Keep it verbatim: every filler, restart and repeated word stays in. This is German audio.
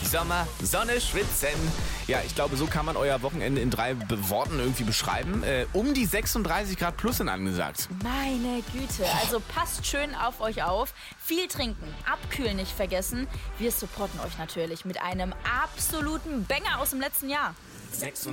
Sommer, Sonne, Schwitzen. Ja, ich glaube, so kann man euer Wochenende in drei Be- Worten irgendwie beschreiben. Äh, um die sechsunddreißig Grad plus sind angesagt. Meine Güte, also passt schön auf euch auf. Viel trinken, abkühlen nicht vergessen. Wir supporten euch natürlich mit einem absoluten Banger aus dem letzten Jahr.